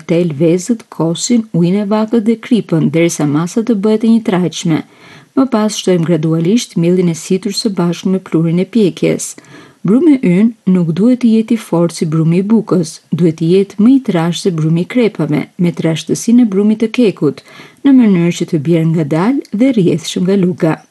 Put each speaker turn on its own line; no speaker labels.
tel vezët, kosin, ujin e vakët dhe kripën, derisa masa të bëhet e njëtrajtshme. Më pas shtojmë gradualisht millin e situr së bashku me pluhurin e pjekjes. Brumi ynë nuk duhet të jetë i fortë si brumi i bukës, duhet të jetë më i trashë se brumi i krepave, me trashtësinë e brumit të kekut, në mënyrë që të bjerë ngadalë dhe rrjedhshëm nga luga.